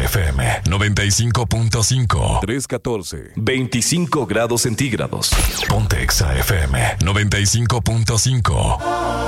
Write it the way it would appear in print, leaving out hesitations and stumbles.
FM 95.5. 314. 25 grados centígrados. Ponte Exa FM 95.5.